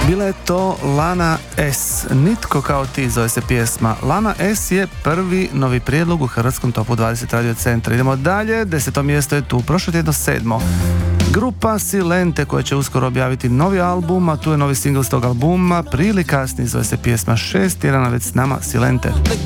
Bila je to Lana S. Nitko kao ti zove se pjesma. Lana S je prvi novi prijedlog u hrvatskom topu 20 Radio Centra. Idemo dalje, 10. mjesto je tu, prošlo tjedno 7. Grupa Silente koja će uskoro objaviti novi album, a tu je novi singl s tog albuma, prili kasni, zove se pjesma 6 tjedana već s nama Silente.